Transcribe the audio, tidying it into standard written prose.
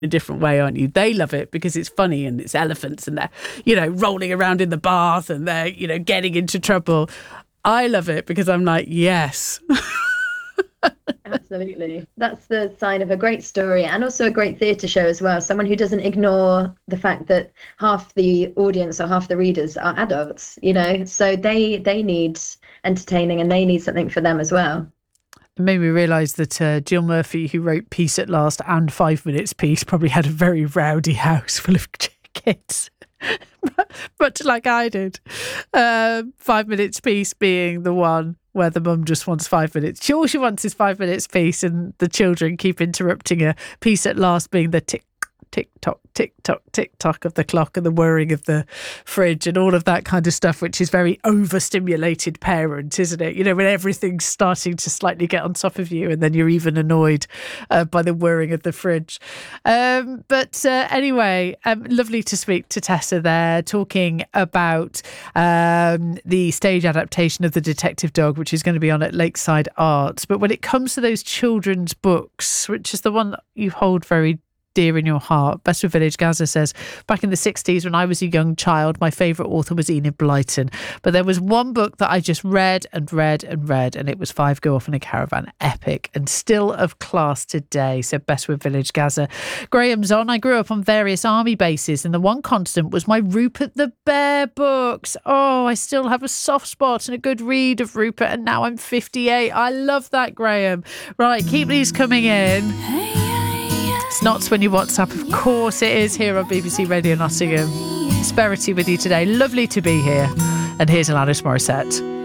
a different way, aren't you? They love it because it's funny and it's elephants and they're, you know, rolling around in the bath and they're, you know, getting into trouble. I love it because I'm like, yes. Absolutely. That's the sign of a great story and also a great theatre show as well. Someone who doesn't ignore the fact that half the audience or half the readers are adults, you know, so they need entertaining and they need something for them as well. It made me realise that Jill Murphy, who wrote Peace at Last and 5 Minutes Peace, probably had a very rowdy house full of kids. Much like I did. 5 Minutes Peace being the one where the mum just wants 5 minutes. All she wants is 5 minutes peace and the children keep interrupting her. Peace at Last being the tick, tick tock, tick tock, tick tock of the clock and the whirring of the fridge and all of that kind of stuff, which is very overstimulated parent, isn't it? You know, when everything's starting to slightly get on top of you and then you're even annoyed by the whirring of the fridge. But anyway, lovely to speak to Tessa there, talking about the stage adaptation of The Detective Dog, which is going to be on at Lakeside Arts. But when it comes to those children's books, which is the one that you hold very dear in your heart, Bestwood Village Gaza says, back in the 60s when I was a young child, my favourite author was Enid Blyton. But there was one book that I just read and read and read, and it was Five Go Off in a Caravan. Epic and still of class today, said Bestwood Village Gaza. Graham's on, I grew up on various army bases and the one constant was my Rupert the Bear books. Oh, I still have a soft spot and a good read of Rupert, and now I'm 58. I love that, Graham. Right, keep these coming in. It's Knots when you WhatsApp, of course it is, here on BBC Radio Nottingham. Prosperity with you today. Lovely to be here. And here's Alanis Morissette.